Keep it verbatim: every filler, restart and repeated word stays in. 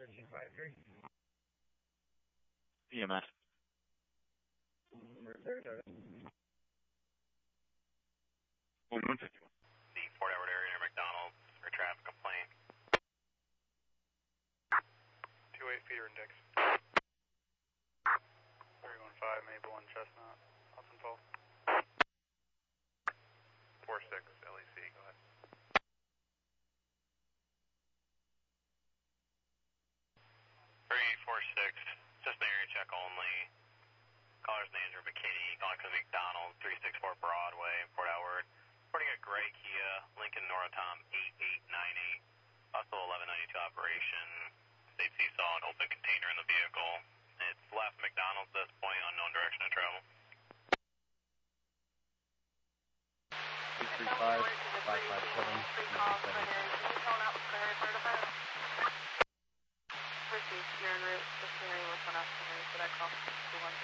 E M S. one fifty-one. The Port Edward area near McDonald's for traffic complaint. two eight feeder index. three one five Maple and Chestnut. Austin Fall. four six L E C, go ahead. three four six, just an area check only. Caller's names are McKinney, calling to McDonald's, three sixty-four Broadway, Port Howard. Reporting a gray Kia, Lincoln Norritom eight eight nine eight. Also eleven ninety-two operation. State seesaw an open container in the vehicle. It's left McDonald's at this point, unknown direction of travel. two three five, five five seven, You're en route. Just hearing what's on afternoon, so that call.